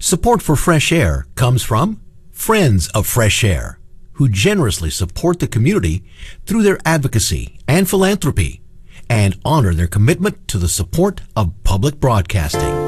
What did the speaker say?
Support for Fresh Air comes from Friends of Fresh Air, who generously support the community through their advocacy and philanthropy and honor their commitment to the support of public broadcasting.